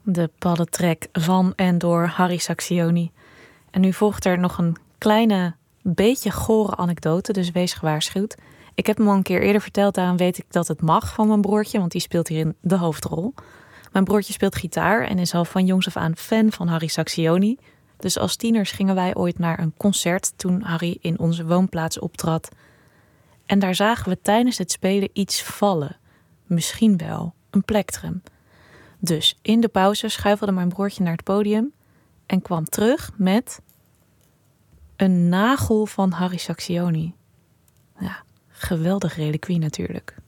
De paddentrek van en door Harry Sacksioni. En nu volgt er nog een kleine, beetje gore anekdote, dus wees gewaarschuwd. Ik heb hem al een keer eerder verteld, daarom weet ik dat het mag van mijn broertje, want die speelt hierin de hoofdrol. Mijn broertje speelt gitaar en is al van jongs af aan fan van Harry Sacksioni. Dus als tieners gingen wij ooit naar een concert toen Harry in onze woonplaats optrad. En daar zagen we tijdens het spelen iets vallen. Misschien wel een plektrum. Dus in de pauze schuifelde mijn broertje naar het podium en kwam terug met een nagel van Harry Sacksioni. Ja, geweldig reliquie natuurlijk.